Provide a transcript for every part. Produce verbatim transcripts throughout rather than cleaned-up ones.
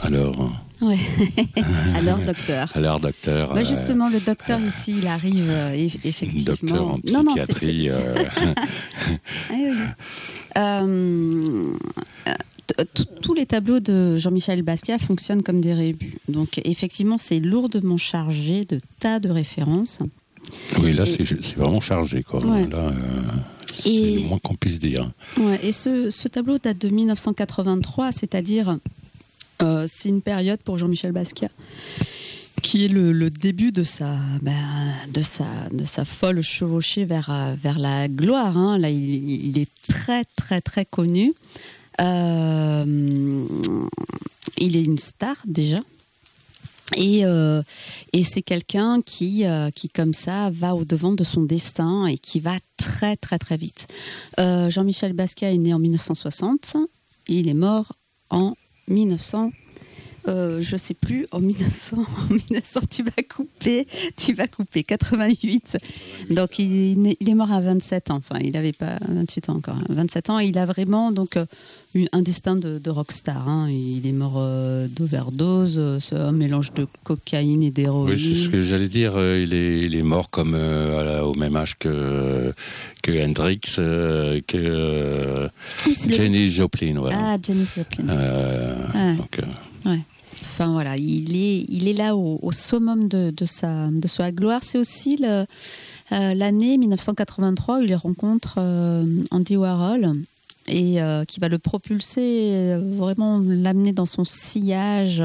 Alors. Ouais. Alors, docteur. Alors, docteur. Bah justement, le docteur euh, ici, il arrive euh, effectivement. Docteur en psychiatrie. Non, non, c'est, c'est, c'est... Euh... euh, tous les tableaux de Jean-Michel Basquiat fonctionnent comme des rébus. Donc, effectivement, c'est lourdement chargé de tas de références. Oui, là, et... c'est, c'est vraiment chargé, quoi. Ouais. Là, euh, c'est et... le moins qu'on puisse dire. Ouais, et ce, ce tableau date de dix-neuf cent quatre-vingt-trois, c'est-à-dire, euh, c'est une période pour Jean-Michel Basquiat qui est le, le début de sa, ben, de sa, de sa folle chevauchée vers, vers la gloire. Hein. Là, il, il est très, très, très connu. Euh, il est une star déjà et, euh, et c'est quelqu'un qui, euh, qui comme ça va au-devant de son destin et qui va très très très vite. euh, Jean-Michel Basquiat est né en dix-neuf cent soixante, il est mort en mille neuf cents. Euh, je sais plus, en mille neuf cents, en mille neuf cents, tu vas couper, tu vas couper, quatre-vingt-huit. Donc il est, il est mort à vingt-sept ans, enfin il n'avait pas vingt-huit ans encore, vingt-sept ans. Il a vraiment donc un destin de, de rockstar. Hein. Il est mort euh, d'overdose, c'est un mélange de cocaïne et d'héroïne. Oui, c'est ce que j'allais dire. Il est, il est mort comme euh, au même âge que que Hendrix, euh, que euh, oui, Janis Joplin, voilà. Ah, Janis Joplin. Euh, ah. Donc. Euh, Ouais. Enfin voilà, il est, il est là au, au summum de, de, sa, de sa gloire. C'est aussi le, euh, l'année dix-neuf cent quatre-vingt-trois où il rencontre euh, Andy Warhol et euh, qui va le propulser, euh, vraiment l'amener dans son sillage.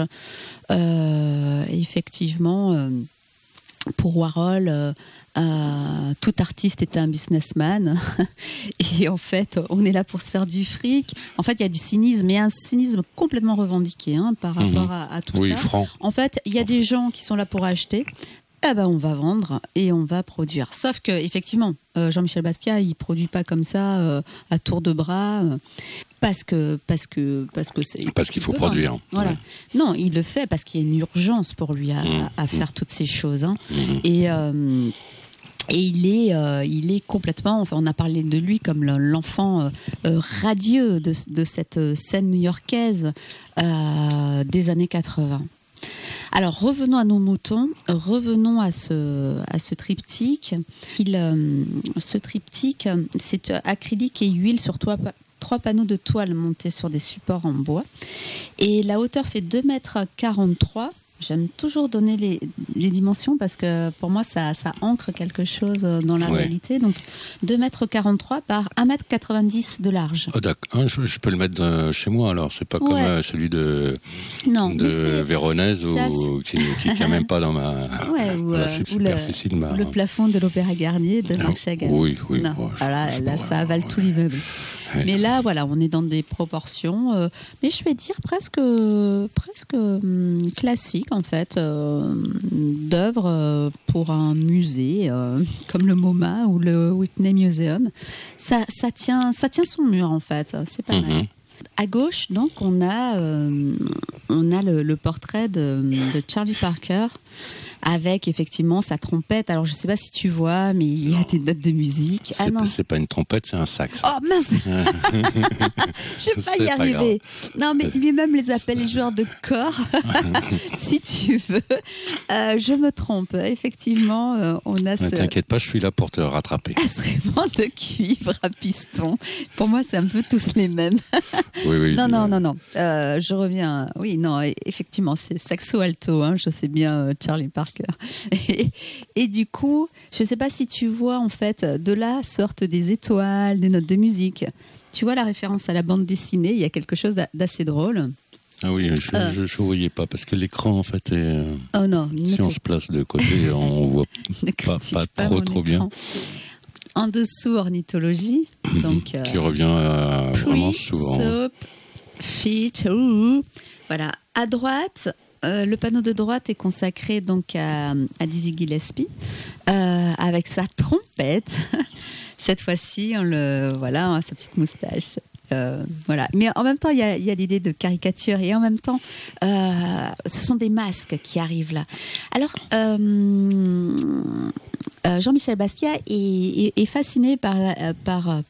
Euh, et effectivement, euh, pour Warhol, euh, Euh, tout artiste est un businessman et en fait on est là pour se faire du fric. En fait il y a du cynisme, mais un cynisme complètement revendiqué hein, par rapport mmh. à, à tout oui, ça. Franc. En fait il y a des gens qui sont là pour acheter, eh ben, on va vendre et on va produire. Sauf que effectivement euh, Jean-Michel Basquiat il produit pas comme ça euh, à tour de bras euh, parce que parce que parce que c'est parce qu'il faut produire. Voilà. Ouais. Non, il le fait parce qu'il y a une urgence pour lui à, mmh. à, à faire toutes ces choses. Hein. Mmh. Et euh, Et il est, euh, il est complètement. Enfin, on a parlé de lui comme l'enfant euh, radieux de, de cette scène new-yorkaise euh, des années quatre-vingts. Alors, revenons à nos moutons. Revenons à ce, à ce triptyque. Il, euh, ce triptyque, c'est acrylique et huile sur trois, trois panneaux de toile montés sur des supports en bois. Et la hauteur fait deux mètres quarante-trois. J'aime toujours donner les, les dimensions parce que pour moi, ça, ça ancre quelque chose dans la ouais. réalité. Donc, deux mètres quarante-trois par un mètre quatre-vingt-dix de large. Oh, d'accord. Je, je peux le mettre de, chez moi alors. C'est pas comme ouais. euh, celui de, non, de Véronèse ou, assez... qui ne tient même pas dans ma ouais, ou, dans la euh, superficie ou le, de ma. Le plafond de l'Opéra Garnier de Marché à Gagnon. Oui, oui. Non. Oh, voilà, je, là, je ça avale ouais. tout l'immeuble. Ouais. Mais là, voilà, on est dans des proportions, euh, mais je vais dire presque, presque hum, classiques en fait. Euh, d'œuvres pour un musée euh, comme le MoMA ou le Whitney Museum. Ça, ça, tient, ça tient son mur en fait, c'est pas mm-hmm. mal. À gauche, donc, on a, euh, on a le, le portrait de, de Charlie Parker avec effectivement sa trompette. Alors, je ne sais pas si tu vois, mais il y a des notes de musique. C'est, ah non. C'est pas une trompette, c'est un sax. Oh mince. Je vais pas y arriver. Pas non, mais lui-même les appelle les joueurs de corps, si tu veux. Euh, je me trompe. Effectivement, euh, on a ne ce... t'inquiète pas, je suis là pour te rattraper. Instrument de cuivre à piston. Pour moi, c'est un peu tous les mêmes. Oui, oui. Non, non, non, non. Euh, je reviens. Oui, non, effectivement, c'est saxo-alto. Hein, je sais bien, euh, Charlie Parker. Et, et du coup, je ne sais pas si tu vois, en fait, de là sortent des étoiles, des notes de musique. Tu vois la référence à la bande dessinée, il y a quelque chose d'assez drôle. Ah oui, je ne euh, voyais pas, parce que l'écran, en fait, est, oh non, si on se place de côté, on ne voit pas, pas, pas trop, trop bien. En dessous, ornithologie. Donc, qui euh, revient euh, vraiment souvent. Soap, feet, ouh. Voilà. À droite, euh, le panneau de droite est consacré donc à, à Dizzy Gillespie, euh, avec sa trompette. Cette fois-ci, on le, voilà, sa petite moustache. Euh, voilà. Mais en même temps, il y a, il y a l'idée de caricature et en même temps, euh, ce sont des masques qui arrivent là. Alors, euh, euh, Jean-Michel Basquiat est, est, est fasciné par, la, par,